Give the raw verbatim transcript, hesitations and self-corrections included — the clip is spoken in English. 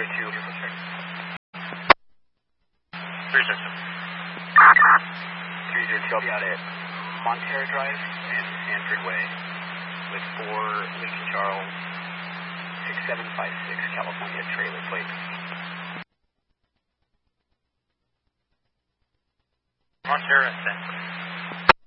three two. Three system. Three zero two. Got it. Montero Drive and Sanford Way with four Lincoln Charles six seven five six California trailer plate. Montero and Sanford.